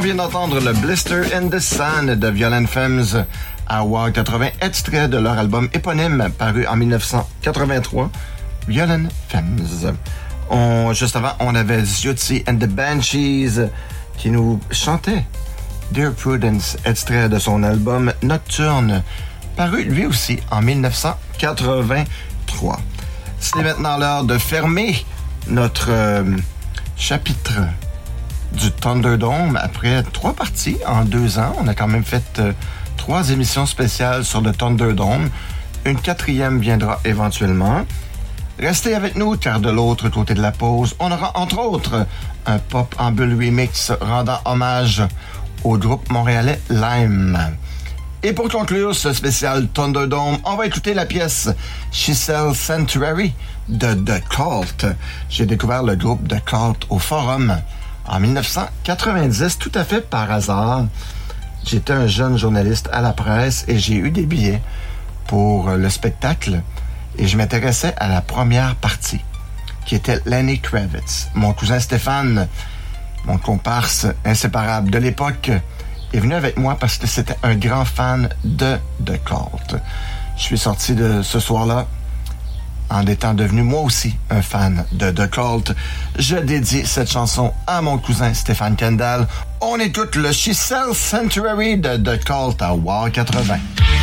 vient d'entendre le Blister in the Sun de Violent Femmes à WOW 80, extrait de leur album éponyme paru en 1983, Violent Femmes. Juste avant, on avait Zutzi and the Banshees qui nous chantait Dear Prudence, extrait de son album Nocturne, paru lui aussi en 1983. C'est maintenant l'heure de fermer notre chapitre du Thunderdome après 3 parties en 2 ans. On a quand même fait 3 émissions spéciales sur le Thunderdome. Une 4e viendra éventuellement. Restez avec nous car de l'autre côté de la pause, on aura entre autres un pop en bulle remix rendant hommage au groupe montréalais Lime. Et pour conclure ce spécial Thunderdome, on va écouter la pièce She Sells Sanctuary de The Cult. J'ai découvert le groupe The Cult au Forum en 1990, tout à fait par hasard. J'étais un jeune journaliste à la presse et j'ai eu des billets pour le spectacle et je m'intéressais à la première partie, qui était Lenny Kravitz. Mon cousin Stéphane, mon comparse inséparable de l'époque, est venu avec moi parce que c'était un grand fan de The Cult. Je suis sorti de ce soir-là en étant devenu moi aussi un fan de The Cult. Je dédie cette chanson à mon cousin Stéphane Kendall. On écoute le She Sells Sanctuary de The Cult à WOW 80.